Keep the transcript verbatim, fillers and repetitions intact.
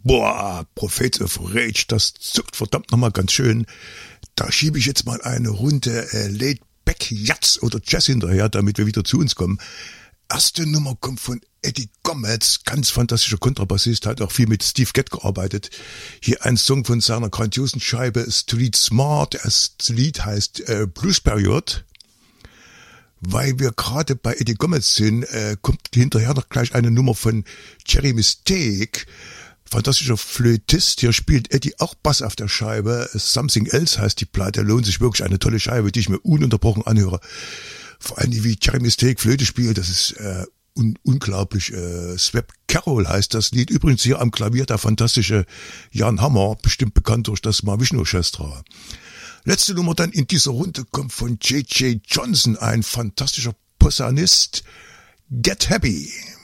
Boah, Prophets of Rage, das zuckt verdammt nochmal ganz schön. Da schiebe ich jetzt mal eine Runde äh, Laid Back Jazz oder Jazz hinterher, damit wir wieder zu uns kommen. Erste Nummer kommt von Eddie Gomez, ganz fantastischer Kontrabassist, hat auch viel mit Steve Gadd gearbeitet. Hier ein Song von seiner grandiosen Scheibe Street Smart. Das Lied heißt äh, Blues Period. Weil wir gerade bei Eddie Gomez sind, äh, kommt hinterher noch gleich eine Nummer von Jerry Mistake. Fantastischer Flötist, hier spielt Eddie auch Bass auf der Scheibe. Something Else heißt die Platte, lohnt sich wirklich, eine tolle Scheibe, die ich mir ununterbrochen anhöre. Vor allem wie Jerry Mistake Flöte spielt, das ist äh, un- unglaublich. Äh, Swap Carol heißt das Lied, übrigens hier am Klavier der fantastische Jan Hammer, bestimmt bekannt durch das Mahavishnu Orchestra. Letzte Nummer dann in dieser Runde kommt von J J Johnson, ein fantastischer Posaunist. Get Happy.